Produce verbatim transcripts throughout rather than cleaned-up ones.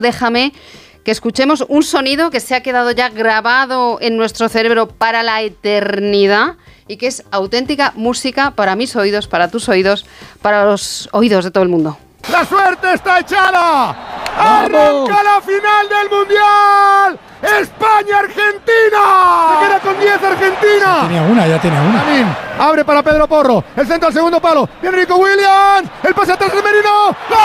Déjame que escuchemos un sonido que se ha quedado ya grabado en nuestro cerebro para la eternidad y que es auténtica música para mis oídos, para tus oídos, para los oídos de todo el mundo. ¡La suerte está echada! ¡Arranca la final del Mundial! ¡España-Argentina! ¡Se queda con diez Argentina! Ya tenía una, ya tenía una. Lamin abre para Pedro Porro. El centro al segundo palo. Viene Nico Williams. El pase atrás de Merino.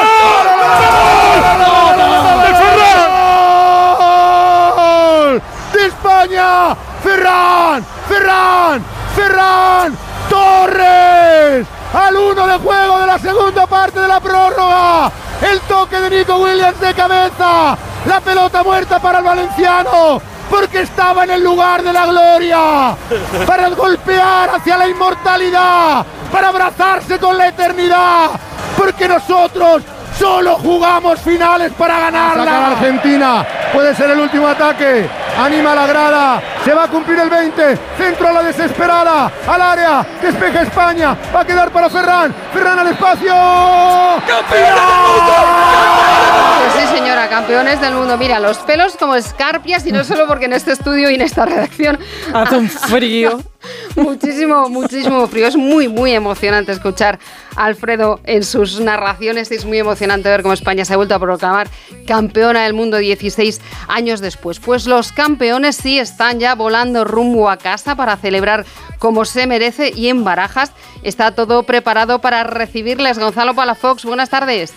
¡Gol! ¡De España! ¡Ferran! ¡Ferran! ¡Ferran! ¡Torres! Al uno de juego de la segunda parte de la prórroga. El toque de Nico Williams de cabeza. La pelota muerta para el valenciano. Porque estaba en el lugar de la gloria. Para golpear hacia la inmortalidad. Para abrazarse con la eternidad. Porque nosotros solo jugamos finales para ganarla. Saca a Argentina. Puede ser el último ataque. Anima a la grada. Se va a cumplir el veinte. Centro a la desesperada. Al área. Despeja España. Va a quedar para Ferran. Ferran al espacio. ¡Campeón! Pues sí, señora, campeones del mundo. Mira, los pelos como escarpias y no solo porque en este estudio y en esta redacción hace un frío. Muchísimo, muchísimo frío. Es muy, muy emocionante escuchar a Alfredo en sus narraciones. Es muy emocionante ver cómo España se ha vuelto a proclamar campeona del mundo dieciséis años después. Pues los campeones sí están ya volando rumbo a casa para celebrar como se merece y en Barajas está todo preparado para recibirles. Gonzalo Palafox, buenas tardes.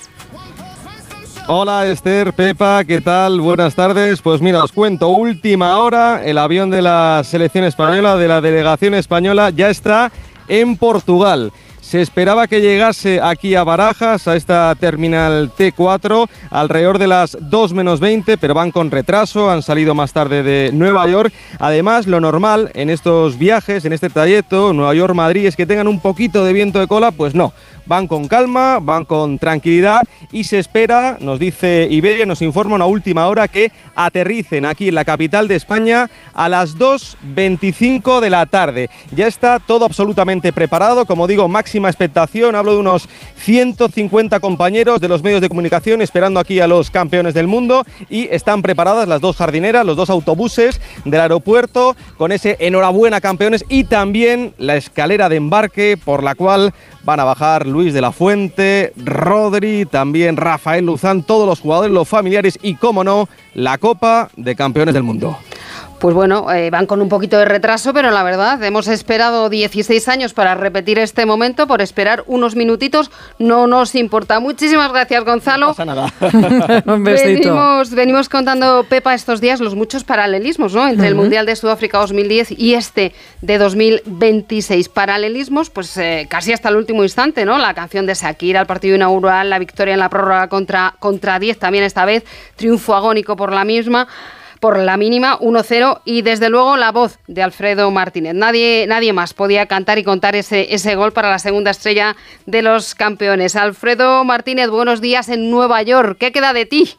Hola Esther, Pepa, ¿qué tal? Buenas tardes. Pues mira, os cuento, última hora, el avión de la selección española, de la delegación española, ya está en Portugal. Se esperaba que llegase aquí a Barajas, a esta terminal T cuatro, alrededor de las dos menos veinte, pero van con retraso, han salido más tarde de Nueva York. Además, lo normal en estos viajes, en este trayecto, Nueva York-Madrid, es que tengan un poquito de viento de cola, pues no. Van con calma, van con tranquilidad y se espera, nos dice Iberia, nos informa una última hora, que aterricen aquí en la capital de España a las dos veinticinco de la tarde. Ya está todo absolutamente preparado, como digo, máxima expectación. Hablo de unos ciento cincuenta compañeros de los medios de comunicación esperando aquí a los campeones del mundo y están preparadas las dos jardineras, los dos autobuses del aeropuerto con ese enhorabuena campeones y también la escalera de embarque por la cual van a bajar Luis de la Fuente, Rodri, también Rafael Luzán, todos los jugadores, los familiares y, cómo no, la Copa de Campeones del Mundo. Pues bueno, eh, van con un poquito de retraso, pero la verdad, hemos esperado dieciséis años para repetir este momento, por esperar unos minutitos, no nos importa. Muchísimas gracias, Gonzalo. No pasa nada. Un besito. Venimos, venimos contando, Pepa, estos días los muchos paralelismos, ¿no? Entre uh-huh. el Mundial de Sudáfrica dos mil diez y este de dos mil veintiséis. Paralelismos, pues eh, casi hasta el último instante, ¿no? La canción de Shakira, el partido inaugural, la victoria en la prórroga contra, contra diez también esta vez, triunfo agónico por la misma. Por la mínima, uno cero, y desde luego la voz de Alfredo Martínez. Nadie, nadie más podía cantar y contar ese, ese gol para la segunda estrella de los campeones. Alfredo Martínez, buenos días en Nueva York. ¿Qué queda de ti?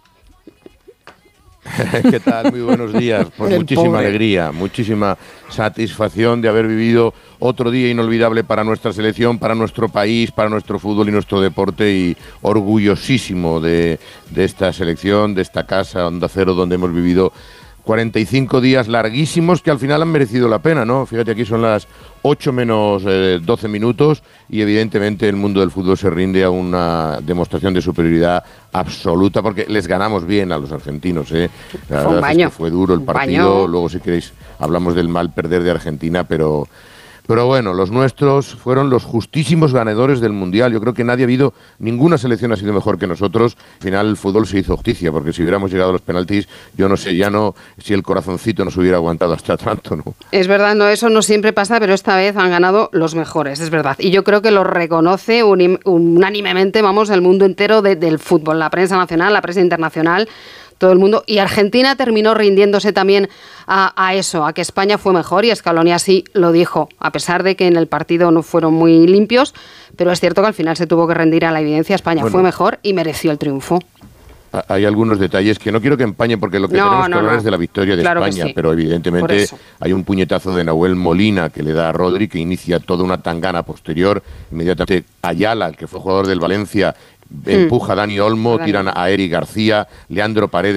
¿Qué tal? Muy buenos días. Pues muchísima pobre. alegría, muchísima satisfacción de haber vivido otro día inolvidable para nuestra selección, para nuestro país, para nuestro fútbol y nuestro deporte, y orgullosísimo de, de esta selección, de esta casa Onda Cero, donde hemos vivido cuarenta y cinco días larguísimos que al final han merecido la pena, ¿no? Fíjate, aquí son las ocho menos doce minutos y evidentemente el mundo del fútbol se rinde a una demostración de superioridad absoluta, porque les ganamos bien a los argentinos, ¿eh? La fue verdad es que fue duro el partido, luego si queréis hablamos del mal perder de Argentina, pero... Pero bueno, los nuestros fueron los justísimos ganadores del Mundial. Yo creo que nadie ha habido, ninguna selección ha sido mejor que nosotros. Al final el fútbol se hizo justicia, porque si hubiéramos llegado a los penaltis, yo no sé, ya no, si el corazoncito nos hubiera aguantado hasta tanto, ¿no? Es verdad, no, eso no siempre pasa, pero esta vez han ganado los mejores, es verdad. Y yo creo que lo reconoce unim, unánimemente, vamos, el mundo entero de, del fútbol, la prensa nacional, la prensa internacional, todo el mundo. Y Argentina terminó rindiéndose también a, a eso, a que España fue mejor, y Scaloni así lo dijo, a pesar de que en el partido no fueron muy limpios, pero es cierto que al final se tuvo que rendir a la evidencia. España bueno, fue mejor y mereció el triunfo. Hay algunos detalles que no quiero que empañe, porque lo que no, tenemos que no, hablar no. es de la victoria de claro España, sí. Pero evidentemente hay un puñetazo de Nahuel Molina que le da a Rodri, que inicia toda una tangana posterior. Inmediatamente Ayala, el que fue jugador del Valencia, empuja a Dani Olmo, tiran a Eric García, Leandro Paredes